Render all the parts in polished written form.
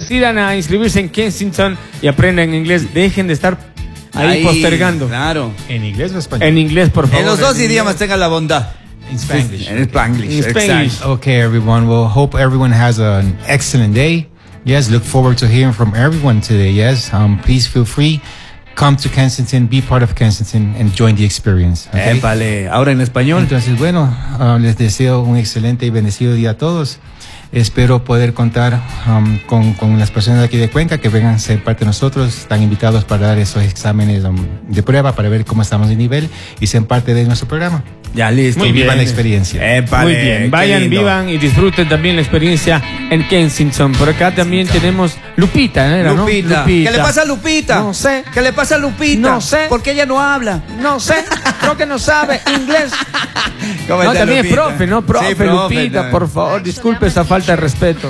decidan a inscribirse en Kensington y aprendan inglés. Dejen de estar ahí postergando. Claro. ¿En inglés o español? En inglés, por favor. En los dos idiomas tengan la bondad. In Spanish. En Spanglish. In Spanish. Exacto. Okay, everyone. Well, hope everyone has an excellent day. Yes, look forward to hearing from everyone today. Yes, please feel free. Come to Kensington, be part of Kensington, and join the experience. Okay? Épale. Ahora en español. Entonces, bueno, les deseo un excelente y bendecido día a todos. Espero poder contar con las personas de aquí de Cuenca que vengan a ser parte de nosotros. Están invitados para dar esos exámenes de prueba para ver cómo estamos de nivel y sean parte de nuestro programa. Ya, listo. Muy bien. Vivan la experiencia. Épale, Muy bien, qué vayan, lindo. vivan y disfruten también la experiencia en Kensington. Por acá también tenemos Lupita, ¿no? Lupita. ¿Qué le pasa a Lupita? No sé. ¿Qué le pasa a Lupita? No sé. ¿Por qué ella no habla? No sé, creo que no sabe inglés. ¿Cómo No, está, también es Lupita? profe, ¿no? Profe, Sí, profe, Lupita, también. por favor, disculpe esa falta de respeto.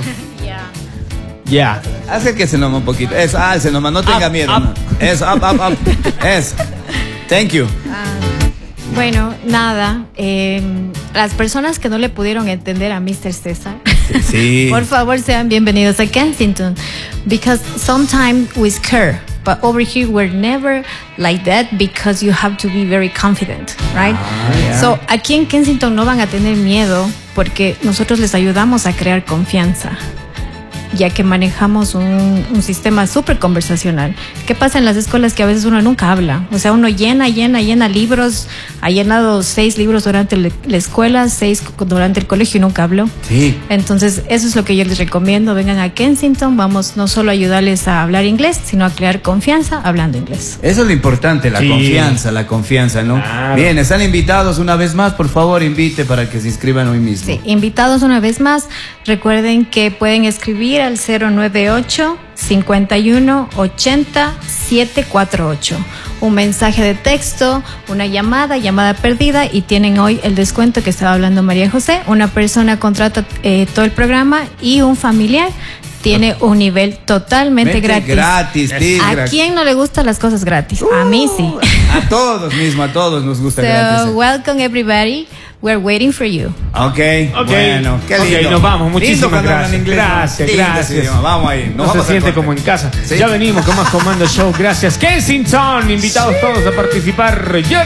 Ya. Acérquese nomás un poquito. Eso, alce nomás, no tenga Up, miedo. up. No. Eso, up. Eso. Thank you. Bueno, nada. Las personas que no le pudieron entender a Mr. César, Sí. por favor sean bienvenidos a Kensington. Because sometimes we scare, but over here we're never like that because you have to be very confident, right? yeah. So aquí en Kensington no van a tener miedo porque nosotros les ayudamos a crear confianza, ya que manejamos un sistema súper conversacional. ¿Qué pasa en las escuelas? Que a veces uno nunca habla. O sea, uno llena libros, ha llenado 6 libros durante la escuela, 6 durante el colegio y nunca habló. Sí. Entonces, eso es lo que yo les recomiendo. Vengan a Kensington, vamos no solo a ayudarles a hablar inglés, sino a crear confianza hablando inglés. Eso es lo importante, la Sí. confianza, ¿no? Claro. Bien, están invitados una vez más, por favor, invite para que se inscriban hoy mismo. Sí, invitados una vez más. Recuerden que pueden escribir al 098 51 80 748. Un mensaje de texto, una llamada perdida y tienen hoy el descuento que estaba hablando María José. Una persona contrata todo el programa y un familiar tiene un nivel totalmente gratis. Gratis, sí, ¿A gratis. quién no le gustan las cosas gratis? A mí sí. A todos mismo, a todos nos gusta gratis. So, welcome everybody. We're waiting for you. Ok, bueno, qué lindo. Ok, nos vamos, Lindo muchísimas cuando hablan gracias. inglés, ¿no? Gracias, Lindo ese gracias. idioma. Vamos ahí. No Nos se vamos al siente corte. como en casa. Sí. Ya venimos con más Comando Show. Gracias, Kensington. Invitados todos a participar.